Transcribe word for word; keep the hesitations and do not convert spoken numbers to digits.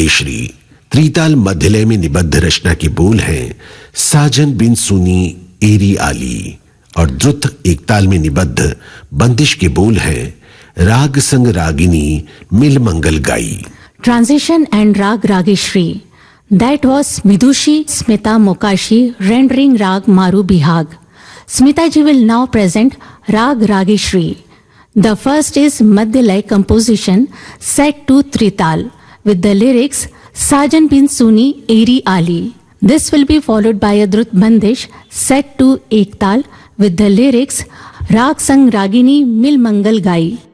रागेश्री। त्रिताल मध्यलय में निबद्ध रचना के बोल हैं साजन बिन सुनी एरी आली, और द्रुत एकताल में निबद्ध बंदिश के बोल हैं राग संग रागिनी मिल मंगल गाई। Transition and Rag Rageshri. That was Vidushi Smita Mokashi rendering Rag Maru Bihag. Smita ji will now present Rag Rageshri. The first is Madhyalay composition set to Trital with the lyrics Sajan bin Suni Eri Ali. This will be followed by a Drut Bandish set to Ektal with the lyrics Rag Sang Ragini Mil Mangal Gai.